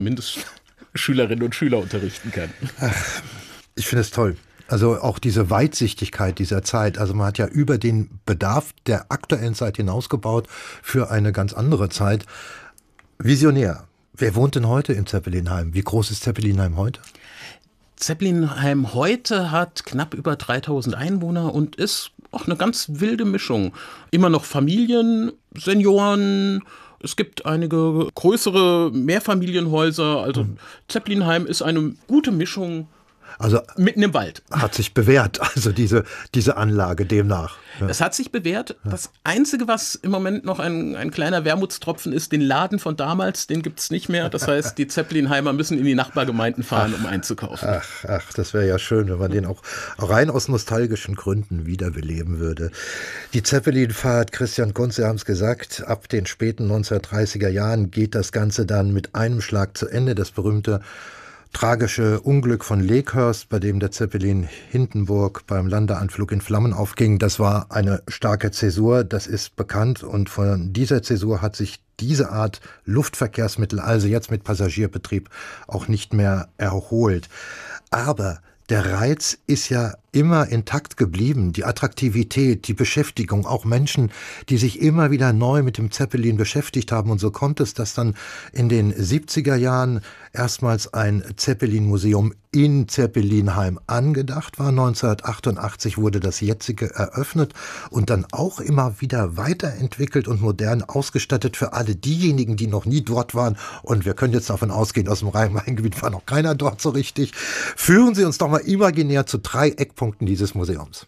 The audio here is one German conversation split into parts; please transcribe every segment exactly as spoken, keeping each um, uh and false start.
Mindestschülerinnen und Schüler unterrichten kann. Ach, ich finde es toll. Also auch diese Weitsichtigkeit dieser Zeit. Also man hat ja über den Bedarf der aktuellen Zeit hinausgebaut für eine ganz andere Zeit. Visionär. Wer wohnt denn heute in Zeppelinheim? Wie groß ist Zeppelinheim heute? Zeppelinheim heute hat knapp über dreitausend Einwohner und ist auch eine ganz wilde Mischung. Immer noch Familien, Senioren, es gibt einige größere Mehrfamilienhäuser. Also mhm. Zeppelinheim ist eine gute Mischung. Also mitten im Wald. Hat sich bewährt, also diese, diese Anlage demnach. Ja. Es hat sich bewährt. Das Einzige, was im Moment noch ein, ein kleiner Wermutstropfen ist, den Laden von damals, den gibt es nicht mehr. Das heißt, die Zeppelinheimer müssen in die Nachbargemeinden fahren, ach, um einzukaufen. Ach, ach, das wäre ja schön, wenn man den auch rein aus nostalgischen Gründen wiederbeleben würde. Die Zeppelinfahrt, Christian Kunz, Sie haben es gesagt, ab den späten neunzehnhundertdreißiger Jahren geht das Ganze dann mit einem Schlag zu Ende. Das berühmte tragische Unglück von Lakehurst, bei dem der Zeppelin Hindenburg beim Landeanflug in Flammen aufging, das war eine starke Zäsur, das ist bekannt, und von dieser Zäsur hat sich diese Art Luftverkehrsmittel, also jetzt mit Passagierbetrieb, auch nicht mehr erholt. Aber der Reiz ist ja immer intakt geblieben, die Attraktivität, die Beschäftigung, auch Menschen, die sich immer wieder neu mit dem Zeppelin beschäftigt haben. Und so kommt es, dass dann in den siebziger Jahren erstmals ein Zeppelin-Museum in Zeppelinheim angedacht war. neunzehnhundertachtundachtzig wurde das jetzige eröffnet und dann auch immer wieder weiterentwickelt und modern ausgestattet für alle diejenigen, die noch nie dort waren. Und wir können jetzt davon ausgehen, aus dem Rhein-Main-Gebiet war noch keiner dort so richtig. Führen Sie uns doch mal imaginär zu drei Eckpunkten dieses Museums.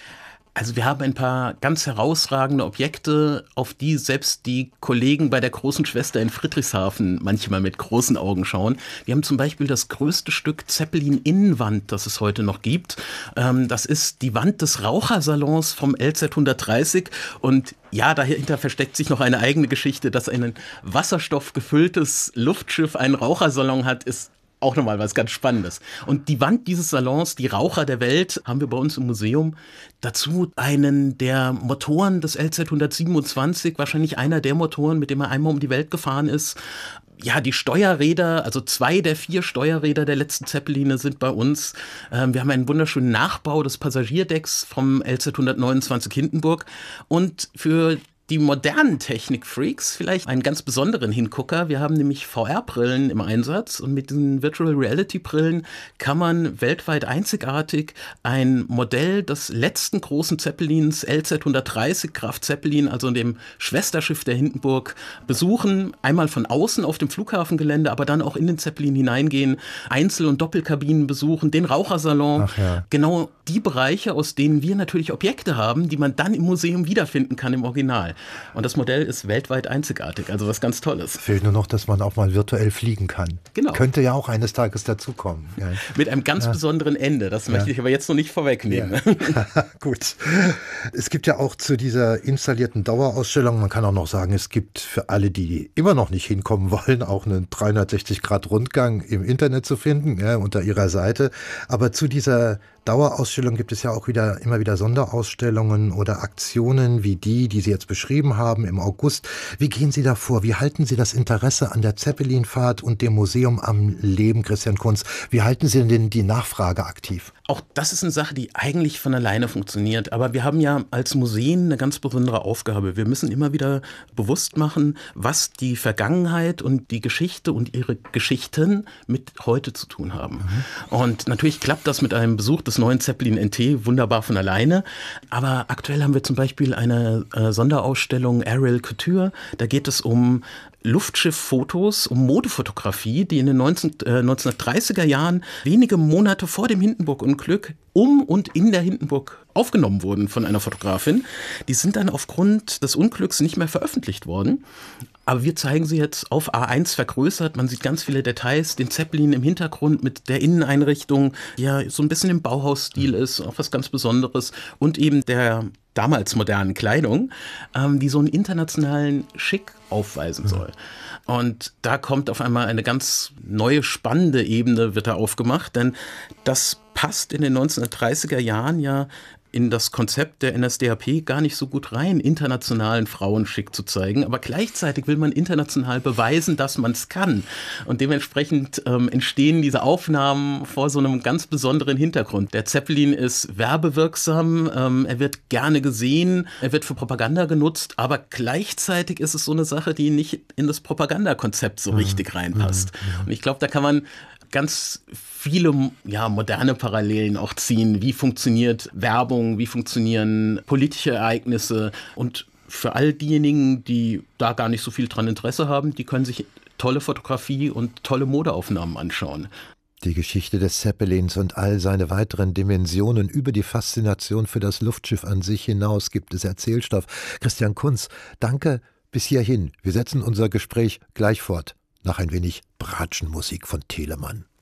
Also wir haben ein paar ganz herausragende Objekte, auf die selbst die Kollegen bei der großen Schwester in Friedrichshafen manchmal mit großen Augen schauen. Wir haben zum Beispiel das größte Stück Zeppelin-Innenwand, das es heute noch gibt. Das ist die Wand des Rauchersalons vom L Z hundertdreißig und ja, dahinter versteckt sich noch eine eigene Geschichte, dass ein wasserstoffgefülltes Luftschiff einen Rauchersalon hat, ist auch nochmal was ganz Spannendes. Und die Wand dieses Salons, die Raucher der Welt, haben wir bei uns im Museum. Dazu einen der Motoren des L Z hundertsiebenundzwanzig, wahrscheinlich einer der Motoren, mit dem er einmal um die Welt gefahren ist. Ja, die Steuerräder, also zwei der vier Steuerräder der letzten Zeppeline sind bei uns. Wir haben einen wunderschönen Nachbau des Passagierdecks vom L Z hundertneunundzwanzig Hindenburg. Und für die modernen Technik-Freaks vielleicht einen ganz besonderen Hingucker. Wir haben nämlich V R-Brillen im Einsatz und mit diesen Virtual Reality-Brillen kann man weltweit einzigartig ein Modell des letzten großen Zeppelins L Z hundertdreißig Graf Zeppelin, also dem Schwesterschiff der Hindenburg, besuchen. Einmal von außen auf dem Flughafengelände, aber dann auch in den Zeppelin hineingehen, Einzel- und Doppelkabinen besuchen, den Rauchersalon. Ach ja. Genau die Bereiche, aus denen wir natürlich Objekte haben, die man dann im Museum wiederfinden kann im Original. Und das Modell ist weltweit einzigartig, also was ganz Tolles. Fehlt nur noch, dass man auch mal virtuell fliegen kann. Genau. Könnte ja auch eines Tages dazukommen. Ja. Mit einem ganz ja. besonderen Ende, das ja. möchte ich aber jetzt noch nicht vorwegnehmen. Ja. Gut. Es gibt ja auch zu dieser installierten Dauerausstellung, man kann auch noch sagen, es gibt für alle, die immer noch nicht hinkommen wollen, auch einen dreihundertsechzig Grad Rundgang im Internet zu finden, ja, unter ihrer Seite. Aber zu dieser Dauerausstellung gibt es ja auch wieder immer wieder Sonderausstellungen oder Aktionen wie die, die Sie jetzt beschrieben haben im August. Wie gehen Sie da vor? Wie halten Sie das Interesse an der Zeppelinfahrt und dem Museum am Leben, Christian Kunz? Wie halten Sie denn die Nachfrage aktiv? Auch das ist eine Sache, die eigentlich von alleine funktioniert. Aber wir haben ja als Museen eine ganz besondere Aufgabe. Wir müssen immer wieder bewusst machen, was die Vergangenheit und die Geschichte und ihre Geschichten mit heute zu tun haben. Mhm. Und natürlich klappt das mit einem Besuch des neuen Zeppelin N T wunderbar von alleine. Aber aktuell haben wir zum Beispiel eine äh, Sonderausstellung Aerial Couture. Da geht es um Luftschifffotos, um Modefotografie, die in den neunzehnhundertdreißiger Jahren wenige Monate vor dem Hindenburg-Unglück um und in der Hindenburg aufgenommen wurden von einer Fotografin. Die sind dann aufgrund des Unglücks nicht mehr veröffentlicht worden. Aber wir zeigen sie jetzt auf A eins vergrößert. Man sieht ganz viele Details, den Zeppelin im Hintergrund mit der Inneneinrichtung, die ja so ein bisschen im Bauhausstil ist, auch was ganz Besonderes. Und eben der damals modernen Kleidung, ähm, die so einen internationalen Schick aufweisen soll. Und da kommt auf einmal eine ganz neue, spannende Ebene, wird da aufgemacht, denn das passt in den neunzehnhundertdreißiger Jahren ja in das Konzept der N S D A P gar nicht so gut rein, internationalen Frauen schick zu zeigen. Aber gleichzeitig will man international beweisen, dass man es kann. Und dementsprechend ähm, entstehen diese Aufnahmen vor so einem ganz besonderen Hintergrund. Der Zeppelin ist werbewirksam, ähm, er wird gerne gesehen, er wird für Propaganda genutzt, aber gleichzeitig ist es so eine Sache, die nicht in das Propagandakonzept so richtig reinpasst. Und ich glaube, da kann man ganz viele ja, moderne Parallelen auch ziehen. Wie funktioniert Werbung, wie funktionieren politische Ereignisse? Und für all diejenigen, die da gar nicht so viel dran Interesse haben, die können sich tolle Fotografie und tolle Modeaufnahmen anschauen. Die Geschichte des Zeppelins und all seine weiteren Dimensionen über die Faszination für das Luftschiff an sich hinaus gibt es Erzählstoff. Christian Kunz, danke bis hierhin. Wir setzen unser Gespräch gleich fort. Nach ein wenig Bratschenmusik von Telemann.